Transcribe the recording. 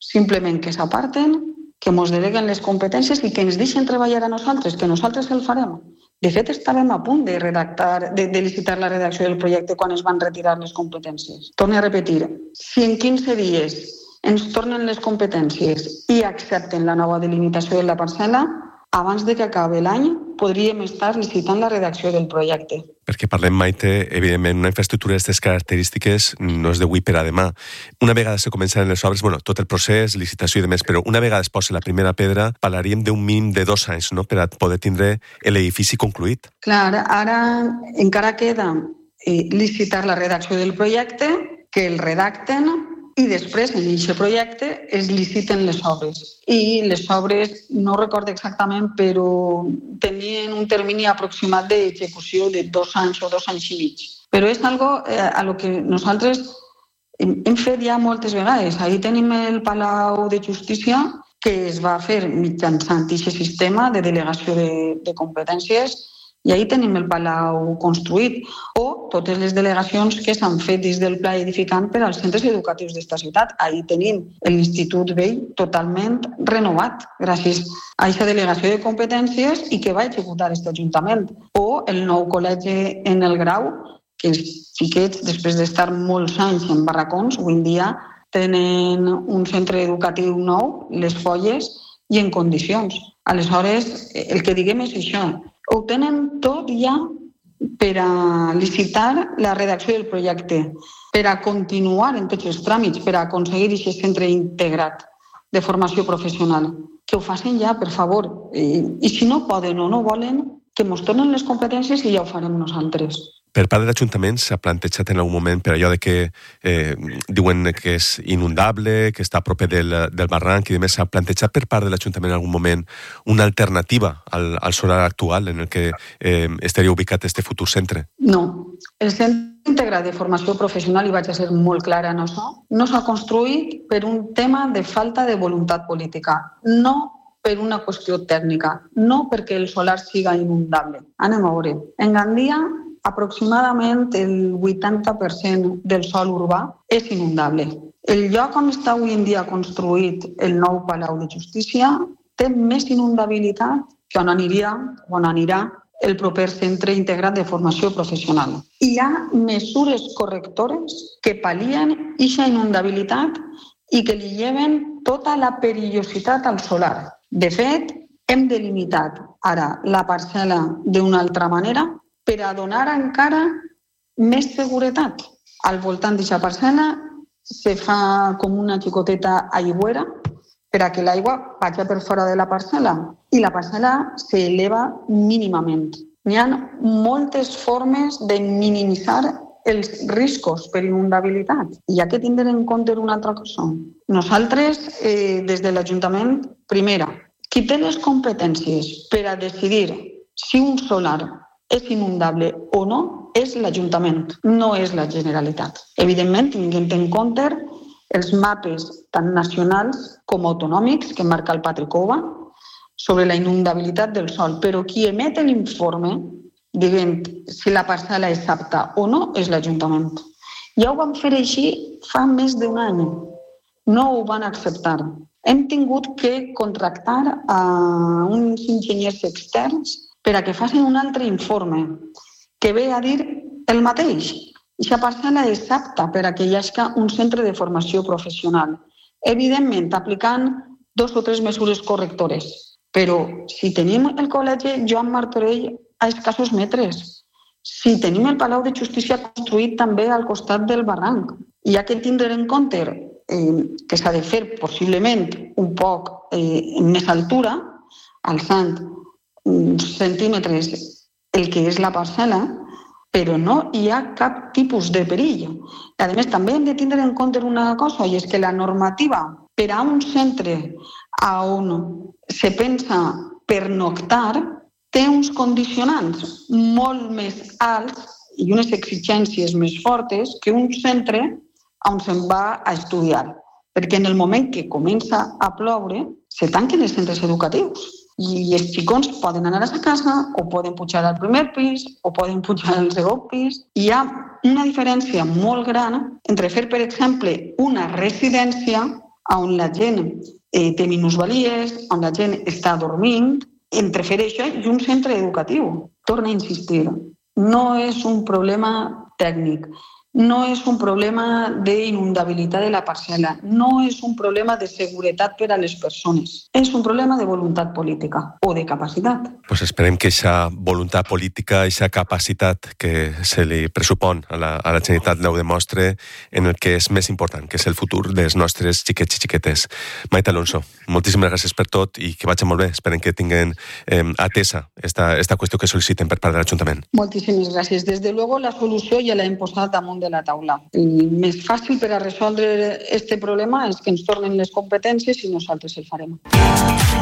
simplement que s'aparten, que ens deleguen les competències i que ens deixen treballar a nosaltres, que nosaltres el farem. De fet, estàvem a punt de licitar la redacció del projecte quan es van retirar les competències. Torno a repetir, si en 15 dies ens tornen les competències i accepten la nova delimitació de la parcel·la, abans de que acabi l'any podríem estar licitant la redacció del projecte. Perquè parlem, Maite, evidentment, una infraestructura d'aquestes característiques no és d'avui per a demà. Una vegada se comencen les obres, tot el procés, licitació i demés, però una vegada es posa la primera pedra, parlaríem d'un mínim de 2 anys, no?, per a poder tindre l'edifici concluït. Clar, ara encara queda licitar la redacció del projecte, que el redacten, i després en aquest projecte es liciten les obres. I les obres, no recordo exactament, però tenien un termini aproximat d'execució de 2 anys o 2 anys i mig. Però és algo a lo que nosaltres hem fet ja moltes vegades. Ahir tenim el Palau de Justícia, que es va fer mitjançant aquest sistema de delegació de competències, i ahir tenim el Palau construït, o totes les delegacions que s'han fet des del pla edificant per als centres educatius d'esta ciutat. Ahir tenim l'Institut Vell totalment renovat gràcies a aquesta delegació de competències i que va executar aquest Ajuntament. O el nou col·legi en el Grau, que els xiquets, després d'estar molts anys en barracons, avui en dia tenen un centre educatiu nou, les Folles, i en condicions. Aleshores, el que diguem és això. Ho tenen tot ja per a licitar la redacció del projecte, per a continuar en tots els tràmits, per a aconseguir aquest centre integrat de formació professional. Que ho facin ja, per favor. I si no poden o no volen, que ens tornen les competències i ja ho farem nosaltres. Per part de l'Ajuntament s'ha plantejat en algun moment per allò de que diuen que és inundable, que està a prop del barranc i demés, s'ha plantejat per part de l'Ajuntament en algun moment una alternativa al solar actual en el que estaria ubicat este futur centre? No. El Centre Integrat de Formació Professional, i vaig a ser molt clara en això, no s'ha construït per un tema de falta de voluntat política, no per una qüestió tècnica, no perquè el solar siga inundable. Anem a veure. En Gandia, aproximadament el 80% del sòl urbà és inundable. El lloc on està avui en dia construït el nou Palau de Justícia té més inundabilitat que on anirà el proper centre integrat de formació professional. Hi ha mesures correctores que pal·lien aquesta inundabilitat i que li lleven tota la perillositat al solar. De fet, hem delimitat ara la parcel·la d'una altra manera per a donar encara més seguretat. Al voltant d'aquesta parcel·la se fa com una xicoteta aigüera per a que l'aigua vagi per fora de la parcel·la i la parcel·la s'eleva mínimament. N'hi ha moltes formes de minimitzar els riscos per inundabilitat. I hi ha que tindre en compte una altra cosa. Nosaltres, des de l'Ajuntament, primera, qui té les competències per a decidir si un solar és inundable o no, és l'Ajuntament, no és la Generalitat. Evidentment, tinguent en compte els mapes tant nacionals com autonòmics que marca el Patricova sobre la inundabilitat del sòl, però qui emet l'informe dient si la parcel·la és apta o no és l'Ajuntament. Ja ho vam fer així fa més d'un any. No ho van acceptar. Hem tingut que contractar a uns enginyers externs per a que facin un altre informe que ve a dir el mateix. Aquesta parcel·la és apta per a que hi hagi un centre de formació professional. Evidentment, aplicant 2 o 3 mesures correctores. Però si tenim el col·legi Joan Martorell a escassos metres, si tenim el Palau de Justícia construït també al costat del barranc, hi ha que tindre en compte que s'ha de fer possiblement un poc en més altura, alçant uns centímetres el que és la parcel·la, però no hi ha cap tipus de perill. A més, també hem de tindre en compte una cosa, i és que la normativa per a un centre on se pensa pernoctar té uns condicionants molt més alts i unes exigències més fortes que un centre on se'n va a estudiar. Perquè en el moment que comença a ploure, se tanquen els centres educatius. I els xicons poden anar a sa casa o poden pujar al primer pis o poden pujar al segon pis. Hi ha una diferència molt gran entre fer, per exemple, una residència on la gent té minusvalies, on la gent està dormint, entre Freixe i un centre educatiu. Torno a insistir, no és un problema tècnic, no és un problema d'inundabilitat de la parcel·la, no és un problema de seguretat per a les persones, és un problema de voluntat política o de capacitat. Pues esperem que aquesta voluntat política, aquesta capacitat que se li pressupon a la Generalitat ho demostre en el que és més important, que és el futur dels nostres xiquets i xiquetes. Maite Alonso, moltíssimes gràcies per tot i que vagi molt bé. Esperem que tinguin atesa esta qüestió que sol·liciten per part de l'Ajuntament. Moltíssimes gràcies. Des de luego la solució ja l'hem posat damunt de la taula. El més fàcil per a resoldre este problema és que ens tornen les competències i nosaltres el farem.